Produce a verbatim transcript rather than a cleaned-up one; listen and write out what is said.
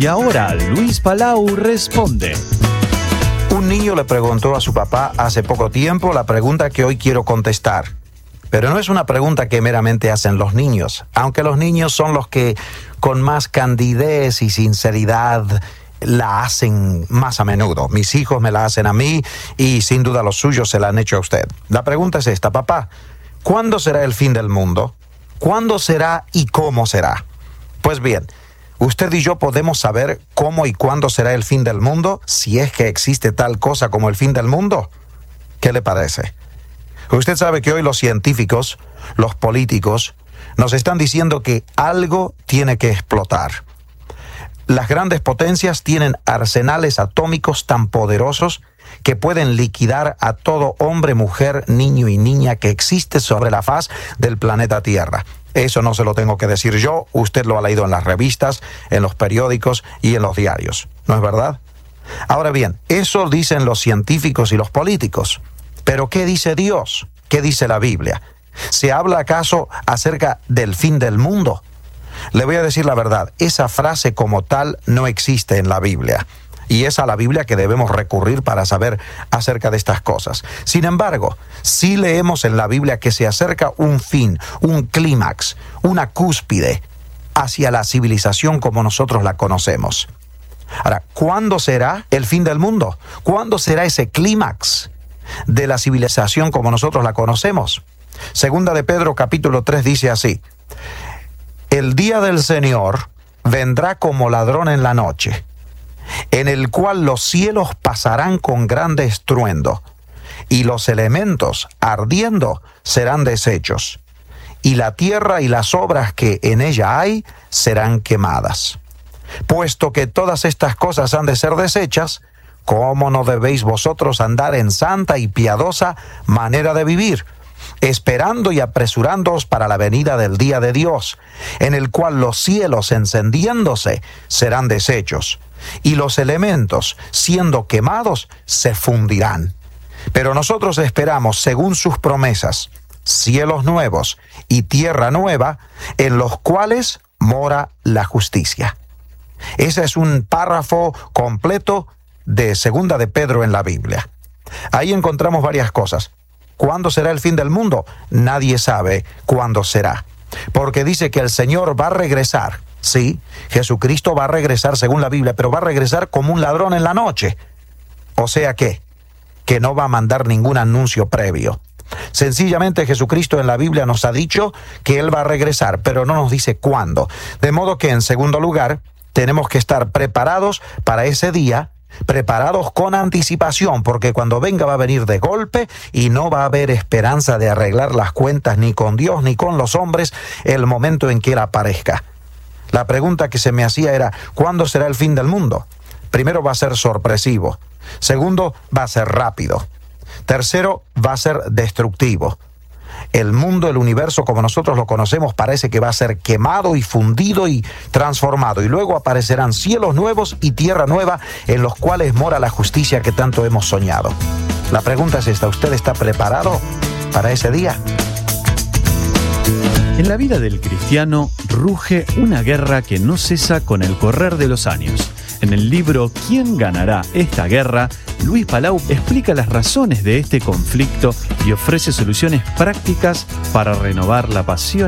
Y ahora Luis Palau responde. Un niño le preguntó a su papá hace poco tiempo la pregunta que hoy quiero contestar. Pero no es una pregunta que meramente hacen los niños, aunque los niños son los que con más candidez y sinceridad la hacen más a menudo. Mis hijos me la hacen a mí y sin duda los suyos se la han hecho a usted. La pregunta es esta: papá, ¿cuándo será el fin del mundo? ¿Cuándo será y cómo será? Pues bien, usted y yo podemos saber cómo y cuándo será el fin del mundo, si es que existe tal cosa como el fin del mundo. ¿Qué le parece? Usted sabe que hoy los científicos, los políticos, nos están diciendo que algo tiene que explotar. Las grandes potencias tienen arsenales atómicos tan poderosos que pueden liquidar a todo hombre, mujer, niño y niña que existe sobre la faz del planeta Tierra. Eso no se lo tengo que decir yo, usted lo ha leído en las revistas, en los periódicos y en los diarios, ¿no es verdad? Ahora bien, eso dicen los científicos y los políticos. Pero ¿qué dice Dios? ¿Qué dice la Biblia? ¿Se habla acaso acerca del fin del mundo? Le voy a decir la verdad, esa frase como tal no existe en la Biblia. Y es a la Biblia que debemos recurrir para saber acerca de estas cosas. Sin embargo, sí leemos en la Biblia que se acerca un fin, un clímax, una cúspide hacia la civilización como nosotros la conocemos. Ahora, ¿cuándo será el fin del mundo? ¿Cuándo será ese clímax de la civilización como nosotros la conocemos? Segunda de Pedro capítulo tres dice así: el día del Señor vendrá como ladrón en la noche, en el cual los cielos pasarán con grande estruendo, y los elementos ardiendo serán deshechos, y la tierra y las obras que en ella hay serán quemadas. Puesto que todas estas cosas han de ser deshechas, ¿cómo no debéis vosotros andar en santa y piadosa manera de vivir, esperando y apresurándoos para la venida del día de Dios, en el cual los cielos encendiéndose serán deshechos, y los elementos siendo quemados se fundirán? Pero nosotros esperamos, según sus promesas, cielos nuevos y tierra nueva, en los cuales mora la justicia. Ese es un párrafo completo de Segunda de Pedro en la Biblia. Ahí encontramos varias cosas. ¿Cuándo será el fin del mundo? Nadie sabe cuándo será, porque dice que el Señor va a regresar. Sí, Jesucristo va a regresar según la Biblia, pero va a regresar como un ladrón en la noche. O sea que, que no va a mandar ningún anuncio previo. Sencillamente Jesucristo en la Biblia nos ha dicho que Él va a regresar, pero no nos dice cuándo. De modo que, en segundo lugar, tenemos que estar preparados para ese día, preparados con anticipación, porque cuando venga va a venir de golpe y no va a haber esperanza de arreglar las cuentas ni con Dios ni con los hombres el momento en que Él aparezca. La pregunta que se me hacía era: ¿cuándo será el fin del mundo? Primero, va a ser sorpresivo. Segundo, va a ser rápido. Tercero, va a ser destructivo. El mundo, el universo como nosotros lo conocemos, parece que va a ser quemado y fundido y transformado. Y luego aparecerán cielos nuevos y tierra nueva en los cuales mora la justicia que tanto hemos soñado. La pregunta es esta: ¿usted está preparado para ese día? En la vida del cristiano ruge una guerra que no cesa con el correr de los años. En el libro ¿Quién ganará esta guerra?, Luis Palau explica las razones de este conflicto y ofrece soluciones prácticas para renovar la pasión